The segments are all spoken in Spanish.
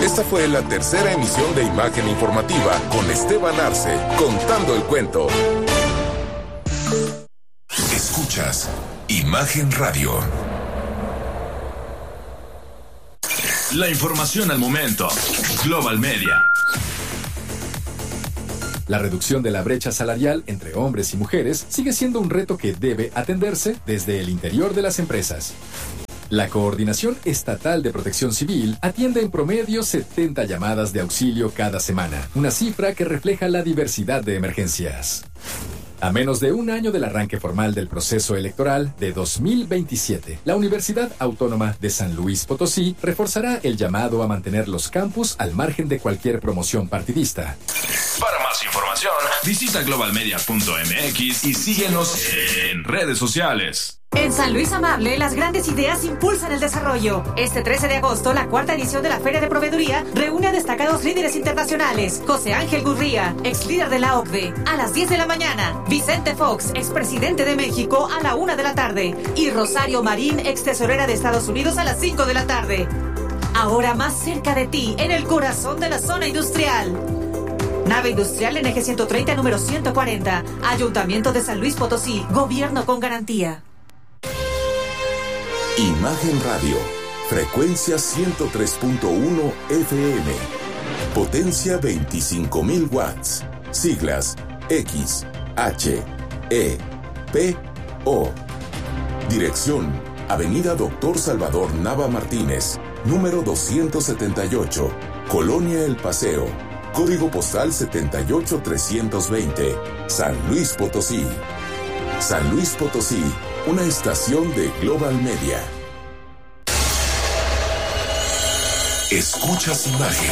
Esta fue la tercera emisión de Imagen Informativa con Esteban Arce, contando el cuento. Escuchas Imagen Radio. La información al momento. Global Media. La reducción de la brecha salarial entre hombres y mujeres sigue siendo un reto que debe atenderse desde el interior de las empresas. La Coordinación Estatal de Protección Civil atiende en promedio 70 llamadas de auxilio cada semana, una cifra que refleja la diversidad de emergencias. A menos de un año del arranque formal del proceso electoral de 2027, la Universidad Autónoma de San Luis Potosí reforzará el llamado a mantener los campus al margen de cualquier promoción partidista. Para más información, visita globalmedia.mx y síguenos en redes sociales. En San Luis Amable, las grandes ideas impulsan el desarrollo. Este 13 de agosto, la cuarta edición de la Feria de Proveeduría reúne a destacados líderes internacionales. José Ángel Gurría, ex líder de la OCDE, a las 10 de la mañana. Vicente Fox, expresidente de México, a la 1 de la tarde. Y Rosario Marín, ex tesorera de Estados Unidos, a las 5 de la tarde. Ahora más cerca de ti, en el corazón de la zona industrial. Nave industrial en eje 130, número 140. Ayuntamiento de San Luis Potosí. Gobierno con garantía. Imagen Radio, frecuencia 103.1 FM, potencia 25.000 watts, siglas X, H, E, P, O. Dirección, Avenida Doctor Salvador Nava Martínez, número 278, Colonia El Paseo, código postal 78320, San Luis Potosí. San Luis Potosí, una estación de Global Media. Escuchas Imagen.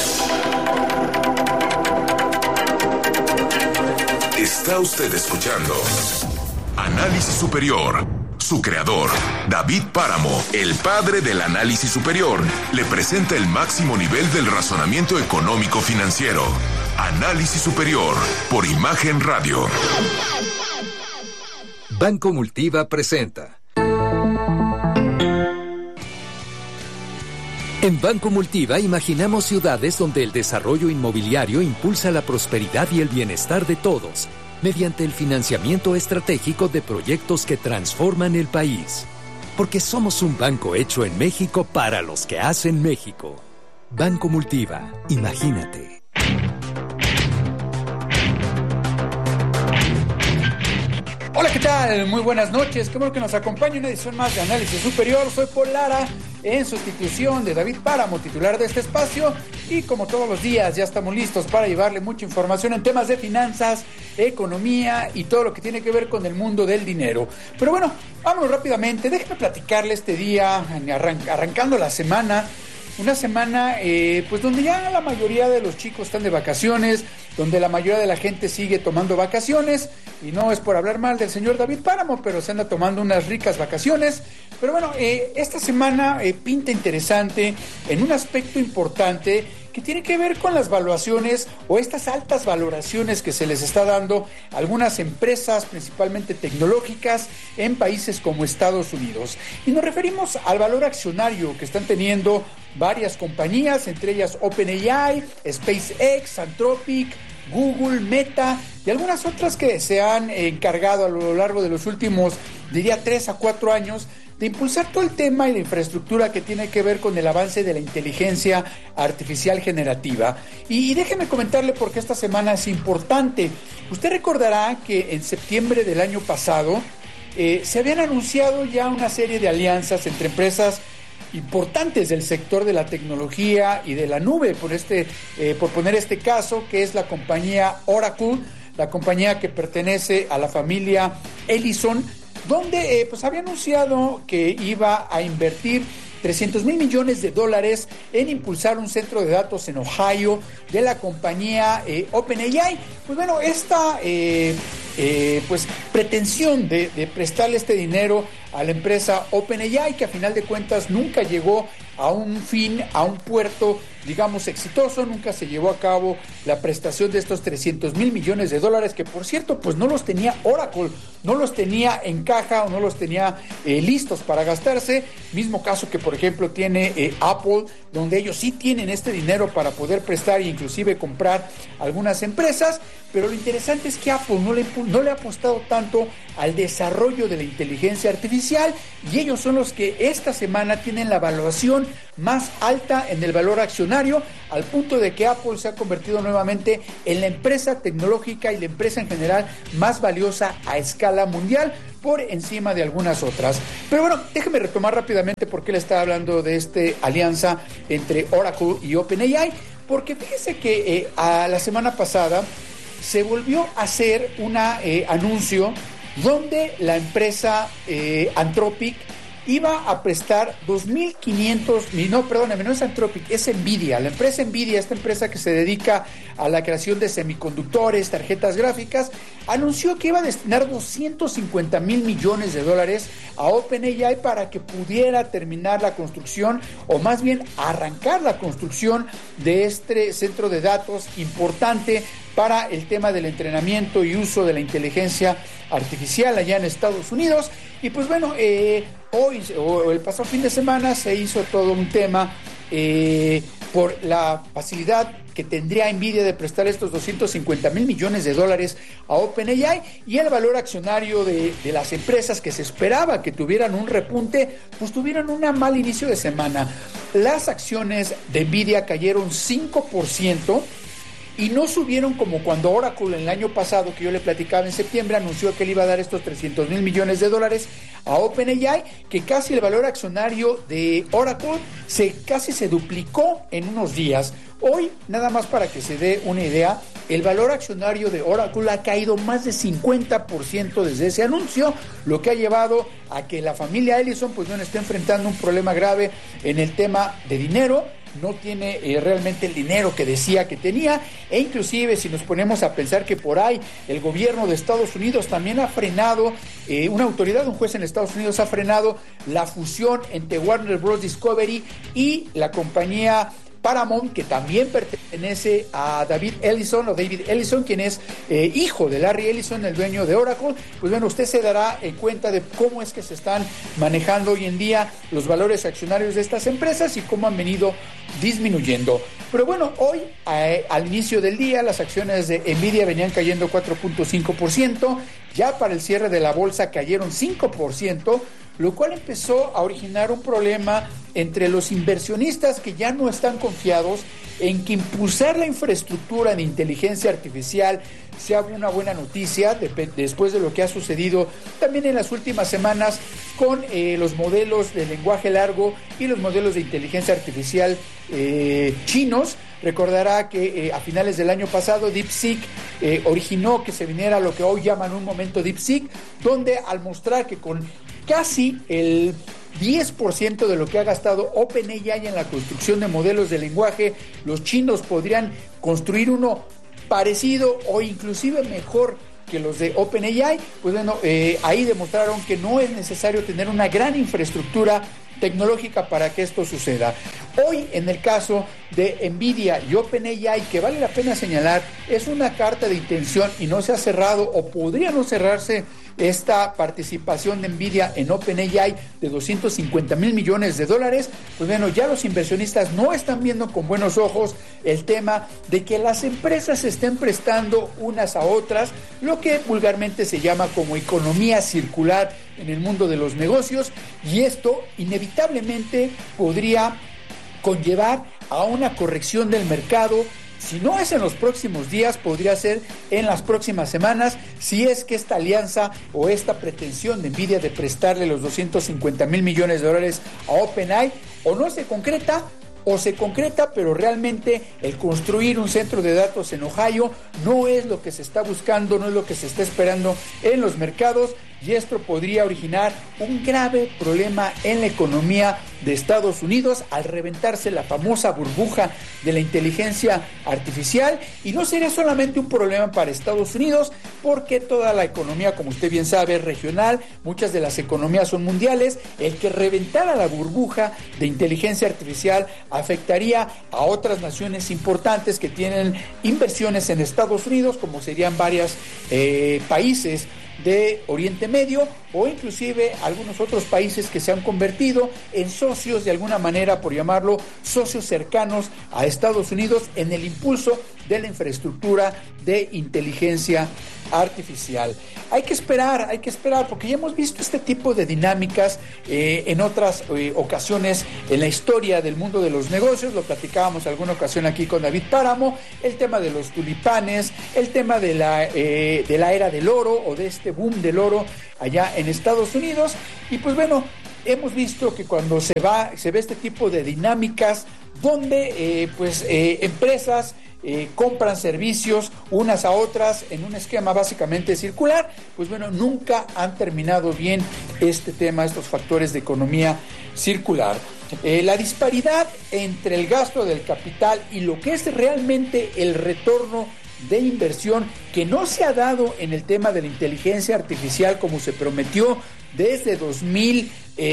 Está usted escuchando Análisis Superior. Su creador, David Páramo, el padre del análisis superior, le presenta el máximo nivel del razonamiento económico financiero. Análisis Superior, por Imagen Radio. Banco Multiva presenta. En Banco Multiva imaginamos ciudades donde el desarrollo inmobiliario impulsa la prosperidad y el bienestar de todos, mediante el financiamiento estratégico de proyectos que transforman el país. Porque somos un banco hecho en México para los que hacen México. Banco Multiva, imagínate. Hola, ¿qué tal? Muy buenas noches. Qué bueno que nos acompañe una edición más de Análisis Superior. Soy Paul Lara, en sustitución de David Páramo, titular de este espacio. Y como todos los días, ya estamos listos para llevarle mucha información en temas de finanzas, economía y todo lo que tiene que ver con el mundo del dinero. Pero bueno, vámonos rápidamente. Déjeme platicarle este día, arrancando la semana. Una semana pues donde ya la mayoría de los chicos están de vacaciones, donde la mayoría de la gente sigue tomando vacaciones, y no es por hablar mal del señor David Páramo, pero se anda tomando unas ricas vacaciones. Pero bueno, esta semana pinta interesante en un aspecto importante que tiene que ver con las valuaciones o estas altas valoraciones que se les está dando a algunas empresas, principalmente tecnológicas, en países como Estados Unidos. Y nos referimos al valor accionario que están teniendo varias compañías, entre ellas OpenAI, SpaceX, Anthropic, Google, Meta y algunas otras que se han encargado a lo largo de los últimos, diría, 3 a 4 años de impulsar todo el tema y la infraestructura que tiene que ver con el avance de la inteligencia artificial generativa. Y déjeme comentarle por qué esta semana es importante. Usted recordará que en septiembre del año pasado se habían anunciado ya una serie de alianzas entre empresas importantes del sector de la tecnología y de la nube, por poner este caso, que es la compañía Oracle, la compañía que pertenece a la familia Ellison, donde pues había anunciado que iba a invertir $300 millones en impulsar un centro de datos en Ohio de la compañía OpenAI. Pues bueno, esta pues pretensión de prestarle este dinero a la empresa OpenAI, que a final de cuentas nunca llegó a un fin, a un puerto digamos, exitoso. Nunca se llevó a cabo la prestación de estos $300,000 millones, que por cierto, pues no los tenía Oracle, no los tenía en caja o no los tenía listos para gastarse. Mismo caso que, por ejemplo, tiene Apple, donde ellos sí tienen este dinero para poder prestar e inclusive comprar algunas empresas. Pero lo interesante es que Apple no le ha apostado tanto al desarrollo de la inteligencia artificial, y ellos son los que esta semana tienen la evaluación más alta en el valor accionario, al punto de que Apple se ha convertido nuevamente en la empresa tecnológica y la empresa en general más valiosa a escala mundial, por encima de algunas otras. Pero bueno, déjeme retomar rápidamente por qué le estaba hablando de esta alianza entre Oracle y OpenAI, porque fíjese que a la semana pasada se volvió a hacer un anuncio donde la empresa Anthropic iba a prestar 2.500, no, perdóname, no es Anthropic, es NVIDIA. La empresa NVIDIA, esta empresa que se dedica a la creación de semiconductores, tarjetas gráficas, anunció que iba a destinar $250,000 millones a OpenAI para que pudiera terminar la construcción, o más bien arrancar la construcción de este centro de datos importante para el tema del entrenamiento y uso de la inteligencia artificial allá en Estados Unidos. Y pues bueno, hoy o el pasado fin de semana se hizo todo un tema por la facilidad que tendría NVIDIA de prestar estos $250,000 millones a OpenAI, y el valor accionario de las empresas que se esperaba que tuvieran un repunte, pues tuvieron un mal inicio de semana. Las acciones de NVIDIA cayeron 5%, y no subieron como cuando Oracle el año pasado, que yo le platicaba en septiembre, anunció que le iba a dar estos $300,000 millones a OpenAI, que casi el valor accionario de Oracle casi se duplicó en unos días. Hoy, nada más para que se dé una idea, el valor accionario de Oracle ha caído más de 50% desde ese anuncio, lo que ha llevado a que la familia Ellison pues no esté enfrentando un problema grave en el tema de dinero. No tiene realmente el dinero que decía que tenía, e inclusive si nos ponemos a pensar que por ahí el gobierno de Estados Unidos también ha frenado, una autoridad, un juez en Estados Unidos ha frenado la fusión entre Warner Bros. Discovery y la compañía Paramount, que también pertenece a David Ellison, quien es hijo de Larry Ellison, el dueño de Oracle. Pues bueno, usted se dará cuenta de cómo es que se están manejando hoy en día los valores accionarios de estas empresas y cómo han venido disminuyendo. Pero bueno, hoy al inicio del día las acciones de NVIDIA venían cayendo 4.5%, ya para el cierre de la bolsa cayeron 5%, lo cual empezó a originar un problema entre los inversionistas, que ya no están confiados en que impulsar la infraestructura de inteligencia artificial sea una buena noticia, después de lo que ha sucedido también en las últimas semanas con los modelos de lenguaje largo y los modelos de inteligencia artificial chinos. Recordará que a finales del año pasado DeepSeek originó que se viniera lo que hoy llaman un momento DeepSeek, donde al mostrar que con casi el 10% de lo que ha gastado OpenAI en la construcción de modelos de lenguaje, los chinos podrían construir uno parecido o inclusive mejor que los de OpenAI. Pues bueno, ahí demostraron que no es necesario tener una gran infraestructura tecnológica para que esto suceda. Hoy, en el caso de NVIDIA y OpenAI, que vale la pena señalar, es una carta de intención y no se ha cerrado, o podría no cerrarse, esta participación de NVIDIA en OpenAI de $250,000 millones. Pues bueno, ya los inversionistas no están viendo con buenos ojos el tema de que las empresas se estén prestando unas a otras, lo que vulgarmente se llama como economía circular en el mundo de los negocios, y esto inevitablemente podría conllevar a una corrección del mercado. Si no es en los próximos días, podría ser en las próximas semanas, si es que esta alianza o esta pretensión de NVIDIA de prestarle los $250,000 millones a OpenAI o no se concreta, o se concreta, pero realmente el construir un centro de datos en Ohio no es lo que se está buscando, no es lo que se está esperando en los mercados, y esto podría originar un grave problema en la economía de Estados Unidos al reventarse la famosa burbuja de la inteligencia artificial. Y no sería solamente un problema para Estados Unidos, porque toda la economía, como usted bien sabe, es regional, muchas de las economías son mundiales. El que reventara la burbuja de inteligencia artificial afectaría a otras naciones importantes que tienen inversiones en Estados Unidos, como serían varios países de Oriente Medio, o inclusive algunos otros países que se han convertido en socios, de alguna manera, por llamarlo, socios cercanos a Estados Unidos en el impulso de la infraestructura de inteligencia artificial. Hay que esperar, porque ya hemos visto este tipo de dinámicas en otras ocasiones en la historia del mundo de los negocios. Lo platicábamos alguna ocasión aquí con David Páramo, el tema de los tulipanes, el tema de la era del oro, o de este boom del oro allá en Estados Unidos. Y pues bueno, hemos visto que cuando se ve este tipo de dinámicas donde empresas compran servicios unas a otras en un esquema básicamente circular, pues bueno, nunca han terminado bien este tema, estos factores de economía circular. La disparidad entre el gasto del capital y lo que es realmente el retorno de inversión, que no se ha dado en el tema de la inteligencia artificial como se prometió desde 2002,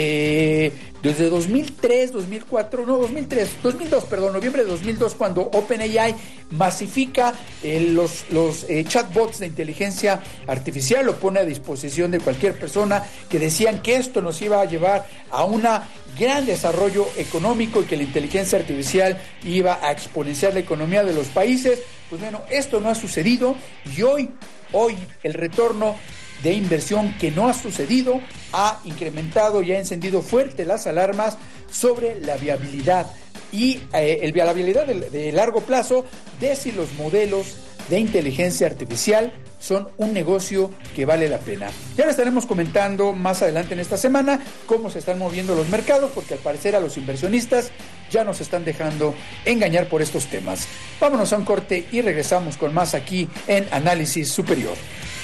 noviembre de 2002, cuando OpenAI masifica los chatbots de inteligencia artificial, lo pone a disposición de cualquier persona, que decían que esto nos iba a llevar a un gran desarrollo económico y que la inteligencia artificial iba a exponenciar la economía de los países. Pues bueno, esto no ha sucedido, y hoy el retorno de inversión, que no ha sucedido, ha incrementado y ha encendido fuerte las alarmas sobre la viabilidad la viabilidad de largo plazo de si los modelos de inteligencia artificial son un negocio que vale la pena. Ya le estaremos comentando más adelante en esta semana cómo se están moviendo los mercados, porque al parecer a los inversionistas ya nos están dejando engañar por estos temas. Vámonos a un corte y regresamos con más aquí en Análisis Superior.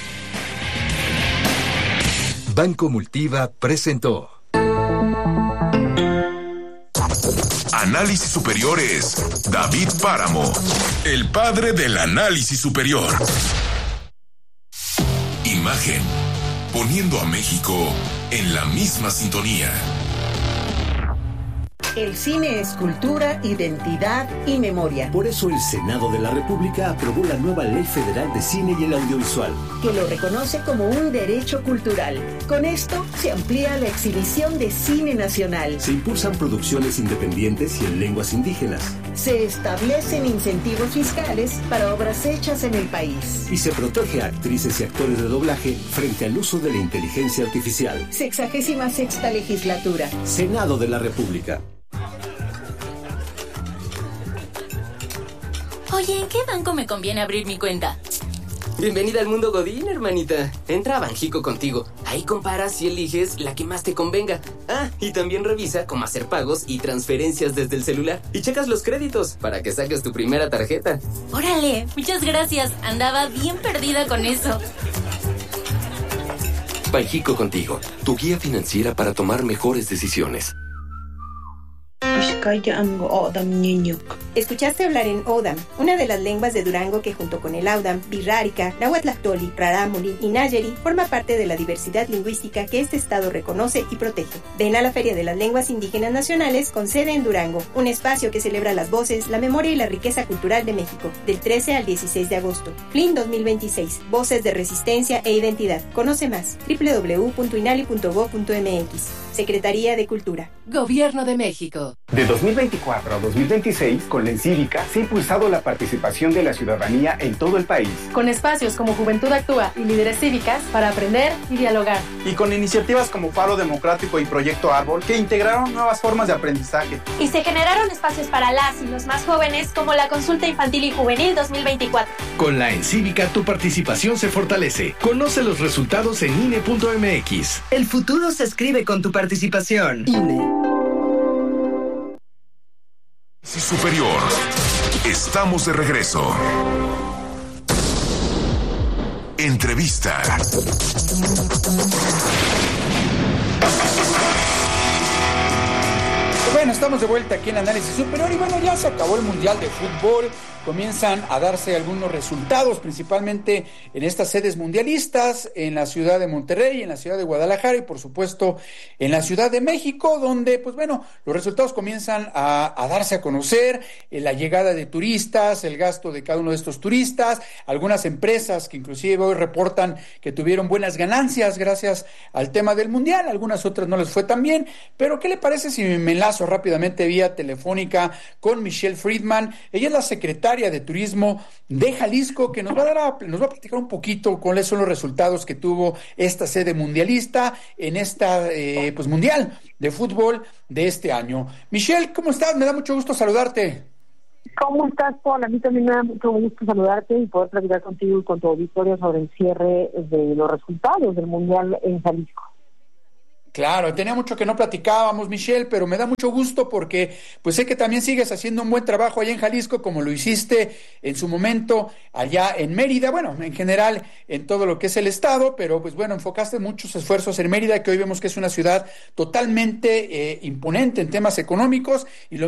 Banco Multiva presentó Análisis Superior es David Páramo, el padre del análisis superior. Imagen, poniendo a México en la misma sintonía. El cine es cultura, identidad y memoria. Por eso el Senado de la República aprobó la nueva Ley Federal de Cine y el Audiovisual, que lo reconoce como un derecho cultural. Con esto se amplía la exhibición de cine nacional. Se impulsan producciones independientes y en lenguas indígenas. Se establecen incentivos fiscales para obras hechas en el país. Y se protege a actrices y actores de doblaje frente al uso de la inteligencia artificial. 66ª legislatura. Senado de la República. Oye, ¿en qué banco me conviene abrir mi cuenta? Bienvenida al mundo Godín, hermanita. Entra a Banjico contigo. Ahí comparas y eliges la que más te convenga. Ah, y también revisa cómo hacer pagos y transferencias desde el celular. Y checas los créditos para que saques tu primera tarjeta. ¡Órale! Muchas gracias. Andaba bien perdida con eso. Banjico contigo, tu guía financiera para tomar mejores decisiones. Escuchaste hablar en Odam, una de las lenguas de Durango que junto con el Audam, Birrárica, Nahuatlactoli, Rarámuri y Nayeri forma parte de la diversidad lingüística que este estado reconoce y protege. Ven a la Feria de las Lenguas Indígenas Nacionales con sede en Durango, un espacio que celebra las voces, la memoria y la riqueza cultural de México, del 13 al 16 de agosto. FLIN 2026, Voces de Resistencia e Identidad. Conoce más, www.inali.gov.mx. Secretaría de Cultura. Gobierno de México. De 2024 a 2026, con la Encívica se ha impulsado la participación de la ciudadanía en todo el país. Con espacios como Juventud Actúa y Líderes Cívicas para aprender y dialogar. Y con iniciativas como Faro Democrático y Proyecto Árbol que integraron nuevas formas de aprendizaje. Y se generaron espacios para las y los más jóvenes como la Consulta Infantil y Juvenil 2024. Con la Encívica tu participación se fortalece. Conoce los resultados en INE.mx. El futuro se escribe con tu participación. INE. Superior. Estamos de regreso. Entrevista. Bueno, estamos de vuelta aquí en Análisis Superior y bueno, ya se acabó el Mundial de Fútbol, comienzan a darse algunos resultados, principalmente en estas sedes mundialistas, en la ciudad de Monterrey, en la ciudad de Guadalajara y por supuesto en la Ciudad de México, donde pues bueno, los resultados comienzan a darse a conocer, la llegada de turistas, el gasto de cada uno de estos turistas, algunas empresas que inclusive hoy reportan que tuvieron buenas ganancias gracias al tema del Mundial, algunas otras no les fue tan bien, pero ¿qué le parece si me enlazo rápidamente vía telefónica con Michelle Friedman? Ella es la secretaria de Turismo de Jalisco, que nos va a platicar un poquito cuáles son los resultados que tuvo esta sede mundialista en esta pues Mundial de Fútbol de este año. Michelle, ¿cómo estás? Me da mucho gusto saludarte. ¿Cómo estás, Paul? A mí también me da mucho gusto saludarte y poder platicar contigo y con tu auditorio sobre el cierre de los resultados del Mundial en Jalisco. Claro, tenía mucho que no platicábamos, Michelle, pero me da mucho gusto porque pues sé que también sigues haciendo un buen trabajo allá en Jalisco, como lo hiciste en su momento allá en Mérida, bueno, en general en todo lo que es el estado, pero pues bueno, enfocaste muchos esfuerzos en Mérida, que hoy vemos que es una ciudad totalmente imponente en temas económicos, y lo